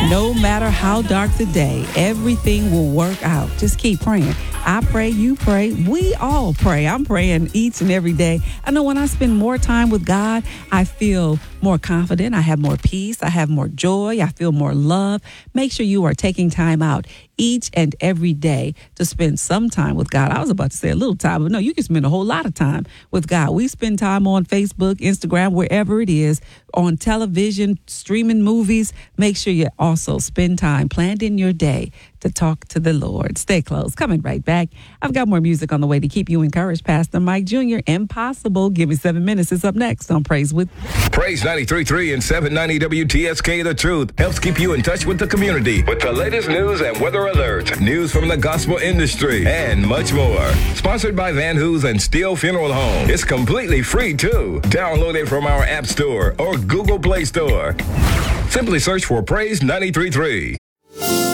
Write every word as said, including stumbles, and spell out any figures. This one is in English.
No matter how dark the day, everything will work out. Just keep praying. I pray, you pray, we all pray. I'm praying each and every day. I know when I spend more time with God, I feel more confident. I have more peace. I have more joy. I feel more love. Make sure you are taking time out each and every day to spend some time with God. I was about to say a little time, but no, you can spend a whole lot of time with God. We spend time on Facebook, Instagram, wherever it is, on television, streaming movies. Make sure you also spend time planned in your day to talk to the Lord. Stay close. Coming right back. I've got more music on the way to keep you encouraged. Pastor Mike Junior, Impossible. Give me seven minutes. It's up next on Praise with Praise ninety-three point three and seven ninety W T S K The Truth helps keep you in touch with the community with the latest news and weather alerts, news from the gospel industry, and much more. Sponsored by Van Hoos and Steele Funeral Home. It's completely free, too. Download it from our App Store or Google Play Store. Simply search for Praise ninety-three point three.